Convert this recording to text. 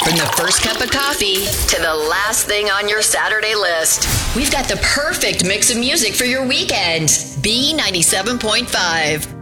From the first cup of coffee to the last thing on your Saturday list, we've got the perfect mix of music for your weekend. B97.5.